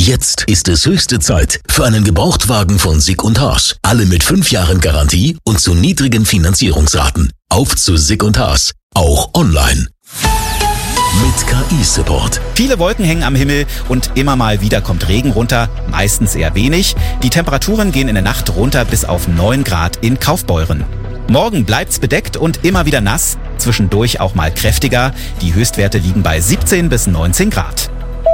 Jetzt ist es höchste Zeit für einen Gebrauchtwagen von Sick & Haas. Alle mit 5 Jahren Garantie und zu niedrigen Finanzierungsraten. Auf zu Sick & Haas, auch online. Mit KI-Support. Viele Wolken hängen am Himmel und immer mal wieder kommt Regen runter, meistens eher wenig. Die Temperaturen gehen in der Nacht runter bis auf 9 Grad in Kaufbeuren. Morgen bleibt's bedeckt und immer wieder nass, zwischendurch auch mal kräftiger. Die Höchstwerte liegen bei 17 bis 19 Grad.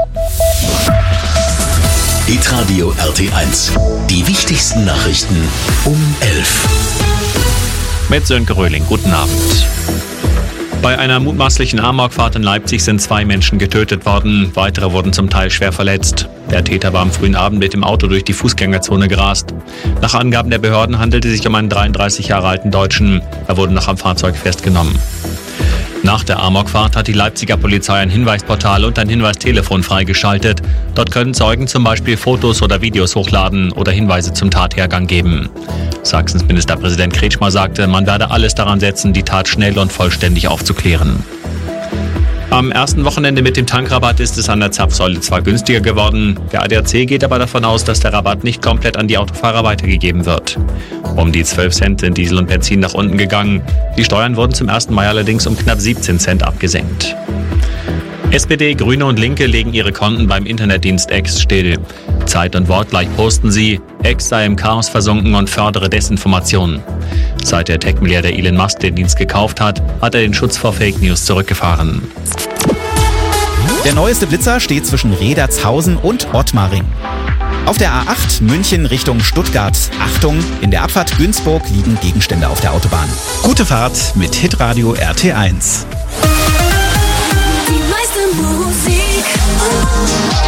Hitradio RT1. Die wichtigsten Nachrichten um 11. Mit Sönke Röhling. Guten Abend. Bei einer mutmaßlichen Amokfahrt in Leipzig sind 2 Menschen getötet worden. Weitere wurden zum Teil schwer verletzt. Der Täter war am frühen Abend mit dem Auto durch die Fußgängerzone gerast. Nach Angaben der Behörden handelte es sich um einen 33 Jahre alten Deutschen. Er wurde noch am Fahrzeug festgenommen. Nach der Amokfahrt hat die Leipziger Polizei ein Hinweisportal und ein Hinweistelefon freigeschaltet. Dort können Zeugen zum Beispiel Fotos oder Videos hochladen oder Hinweise zum Tathergang geben. Sachsens Ministerpräsident Kretschmer sagte, man werde alles daran setzen, die Tat schnell und vollständig aufzuklären. Am ersten Wochenende mit dem Tankrabatt ist es an der Zapfsäule zwar günstiger geworden, der ADAC geht aber davon aus, dass der Rabatt nicht komplett an die Autofahrer weitergegeben wird. Um die 12 Cent sind Diesel und Benzin nach unten gegangen. Die Steuern wurden zum 1. Mai allerdings um knapp 17 Cent abgesenkt. SPD, Grüne und Linke legen ihre Konten beim Internetdienst X still. Zeit und Wort gleich posten sie, X sei im Chaos versunken und fördere Desinformation. Seit der Tech-Milliardär Elon Musk den Dienst gekauft hat, hat er den Schutz vor Fake News zurückgefahren. Der neueste Blitzer steht zwischen Redertshausen und Ottmaring. Auf der A8 München Richtung Stuttgart. Achtung, in der Abfahrt Günzburg liegen Gegenstände auf der Autobahn. Gute Fahrt mit Hitradio RT1. Die meiste Musik.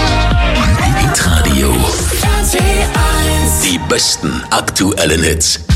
Hitradio. RT1. Die besten aktuellen Hits.